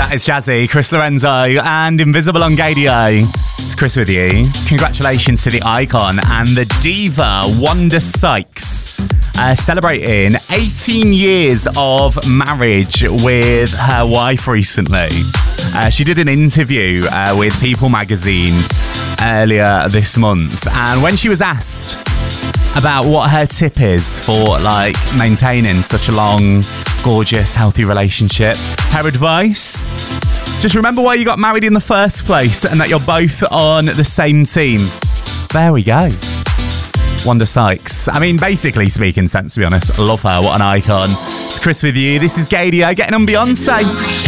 That is Jazzy, Chris Lorenzo, and Invisible on Gadio. It's Chris with you. Congratulations to the icon and the diva Wanda Sykes, celebrating 18 years of marriage with her wife recently. She did an interview with People magazine earlier this month, and when she was asked about what her tip is for maintaining such a long, gorgeous, healthy relationship, her advice: just remember why you got married in the first place and that you're both on the same team. There we go. Wanda Sykes. I mean, basically speaking sense, to be honest. I love her. What an icon. It's Chris with you. This is Gadio getting on Beyonce.